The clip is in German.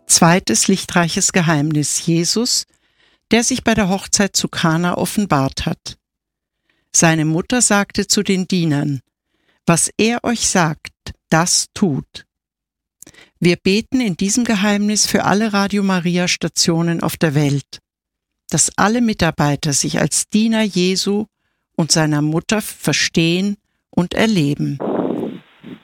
Zweites lichtreiches Geheimnis: Jesus, der sich bei der Hochzeit zu Kana offenbart hat. Seine Mutter sagte zu den Dienern: Was er euch sagt, das tut. Wir beten in diesem Geheimnis für alle Radio Maria Stationen auf der Welt, dass alle Mitarbeiter sich als Diener Jesu und seiner Mutter verstehen und erleben.